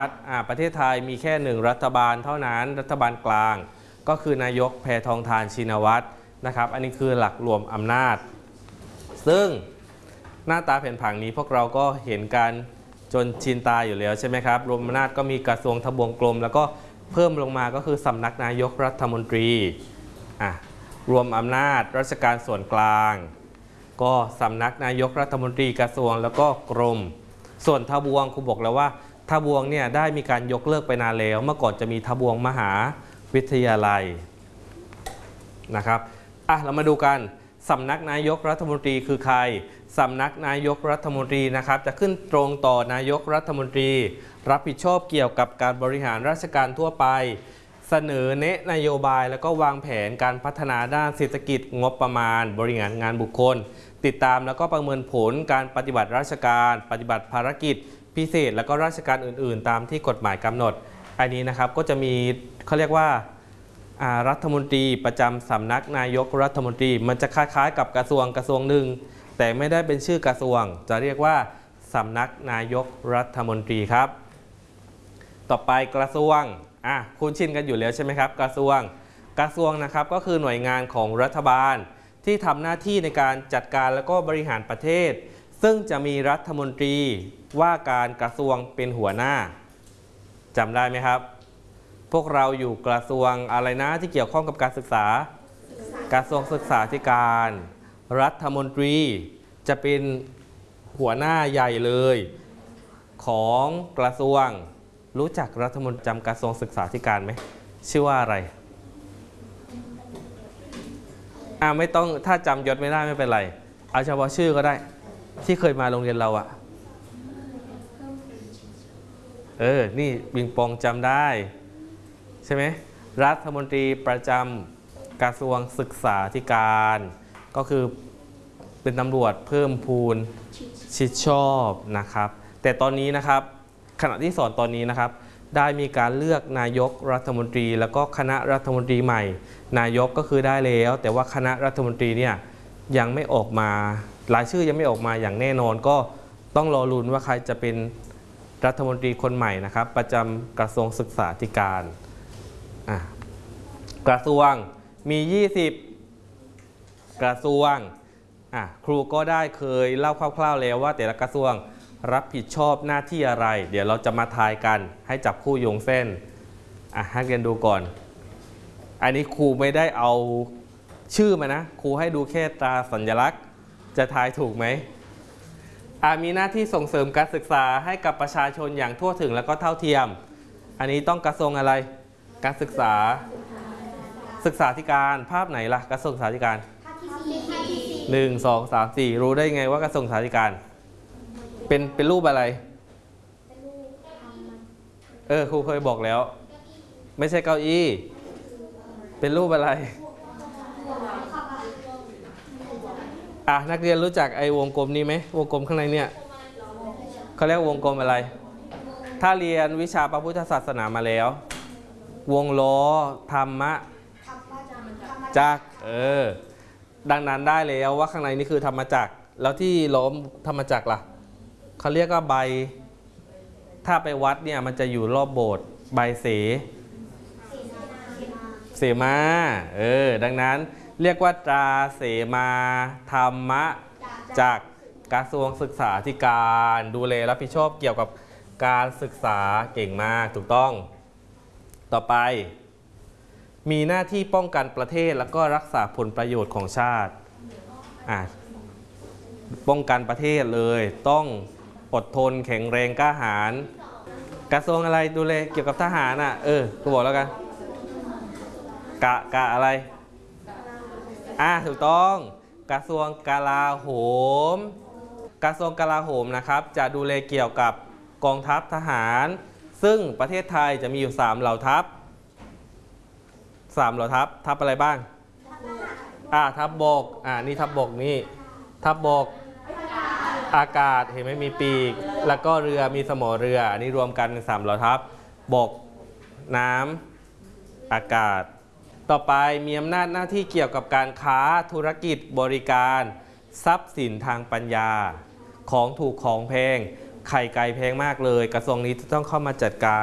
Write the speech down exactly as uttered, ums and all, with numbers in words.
ประเทศไทยมีแค่หนึ่งรัฐบาลเท่านั้นรัฐบาลกลางก็คือนายกแพทองธารชินวัตรนะครับอันนี้คือหลักรวมอำนาจซึ่งหน้าตาแผนผังนี้พวกเราก็เห็นกันจนชินตาอยู่แล้วใช่ไหมครับรวมอำนาจก็มีกระทรวงทบวงกรมแล้วก็เพิ่มลงมาก็คือสำนักนายกรัฐมนตรีอ่ะรวมอำนาจราชการส่วนกลางก็สำนักนายกรัฐมนตรีกระทรวงแล้วก็กรมส่วนทบวงครูบอกแล้วว่าทบวงเนี่ยได้มีการยกเลิกไปนานแล้วเมื่อก่อนจะมีทบวงมหาวิทยาลัยนะครับอ่ะเรามาดูกันสำนักนายกรัฐมนตรีคือใครสำนักนายกรัฐมนตรีนะครับจะขึ้นตรงต่อนายกรัฐมนตรีรับผิดชอบเกี่ยวกับการบริหารราชการทั่วไปเสนอแนะนโยบายแล้วก็วางแผนการพัฒนาด้านเศรษฐกิจงบประมาณบริหารงานบุคคลติดตามแล้วก็ประเมินผลการปฏิบัติราชการปฏิบัติภารกิจพิเศษแล้วก็ราชการอื่นๆตามที่กฎหมายกำหนดอันนี้นะครับก็จะมีเขาเรียกว่ารัฐมนตรีประจำสำนักนายกรัฐมนตรีมันจะคล้ายๆกับกระทรวงกระทรวงหนึ่งแต่ไม่ได้เป็นชื่อกระทรวงจะเรียกว่าสำนักนายกรัฐมนตรีครับต่อไปกระทรวงอ่ะคุ้นชินกันอยู่แล้วใช่ไหมครับกระทรวงกระทรวงนะครับก็คือหน่วยงานของรัฐบาลที่ทำหน้าที่ในการจัดการแล้วก็บริหารประเทศซึ่งจะมีรัฐมนตรีว่าการกระทรวงเป็นหัวหน้าจำได้ไหมครับพวกเราอยู่กระทรวงอะไรนะที่เกี่ยวข้องกับการศึกษากระทรวงศึกษาธิการรัฐมนตรีจะเป็นหัวหน้าใหญ่เลยของกระทรวงรู้จักรัฐมนตรีจำกระทรวงศึกษาธิการไหมชื่อว่าอะไรอ่าไม่ต้องถ้าจำยศไม่ได้ไม่เป็นไรเอาเฉพาะชื่อก็ได้ที่เคยมาโรงเรียนเราอะเออนี่ปิงปองจำได้ใช่ไหมรัฐมนตรีประจำกระทรวงศึกษาธิการก็คือเป็นตำรวจเพิ่มพูนชิดชอบนะครับแต่ตอนนี้นะครับขณะที่สอนตอนนี้นะครับได้มีการเลือกนายกรัฐมนตรีแล้วก็คณะรัฐมนตรีใหม่นายกก็คือได้แล้วแต่ว่าคณะรัฐมนตรีเนี่ยยังไม่ออกมารายชื่อยังไม่ออกมาอย่างแน่นอนก็ต้องรอลุ้นว่าใครจะเป็นรัฐมนตรีคนใหม่นะครับประจำกระทรวงศึกษาธิการอ่ะกระทรวงมียี่สิบกระทรวงอ่ะครูก็ได้เคยเล่าคร่าวๆแล้วว่าแต่ละกระทรวงรับผิดชอบหน้าที่อะไรเดี๋ยวเราจะมาทายกันให้จับคู่โยงเส้นอ่ะให้เรียนดูก่อนอันนี้ครูไม่ได้เอาชื่อมานะครูให้ดูแค่ตราสัญลักษณ์จะทายถูกไหมอ่ะมีหน้าที่ส่งเสริมการศึกษาให้กับประชาชนอย่างทั่วถึงและก็เท่าเทียมอันนี้ต้องกระทรวงอะไรการศึกษาศึกษาธิการภาพไหนล่ะกระทรวงศึกษาธิการหนึ่งสองสามสี่รู้ได้ไงว่ากระทรวงศึกษาธิการเป็นเป็นรูปอะไรเออครูเคยบอกแล้วไม่ใช่เก้าอี้เป็นรูปอะไรอ่ะนักเรียนรู้จักไอ้วงกลมนี้ไหมวงกลมข้างในเนี่ยเขาเรียกวงกลมอะไรถ้าเรียนวิชาพระพุทธศาสนามาแล้ววงล้อธรรมะจักรเออดังนั้นได้แล้วว่าข้างในนี่คือธรรมจักรแล้วที่ล้อมธรรมจักรล่ะเขาเรียกว่าใบถ้าไปวัดเนี่ยมันจะอยู่รอบโบสถ์ใบเสเสมาเออดังนั้นเรียกว่าตราเสมาธรรมะจากกระทรวงศึกษาธิการดูแลรับผิดชอบเกี่ยวกับการศึกษาเก่งมากถูกต้องต่อไปมีหน้าที่ป้องกันประเทศแล้วก็รักษาผลประโยชน์ของชาติอ่ะป้องกันประเทศเลยต้องอดทนแข็งแรงกล้าหาญกระทรวงอะไรดูแลเกี่ยวกับทหารอ่ะเออกูบอกแล้วกันกะกะอะไรอ่ะถูกต้องกระทรวงกลาโหมกระทรวงกลาโหมนะครับจะดูแลเกี่ยวกับกองทัพทหารซึ่งประเทศไทยจะมีอยู่สามเหล่าทัพสามเหล่าทัพทัพอะไรบ้างอ่ะทัพบกอ่ะนี่ทัพบกนี่ทัพบกอากาศเห็นไหมมีปีกแล้วก็เรือมีสมอเรืออันนี้รวมกันเป็นสามเหล่าทัพบกน้ำอากาศต่อไปมีอำนาจหน้าที่เกี่ยวกับการค้าธุรกิจบริการทรัพย์สินทางปัญญาของถูกของแพงไข่ไก่แพงมากเลย กระทรวงนี้จะต้องเข้ามาจัดการ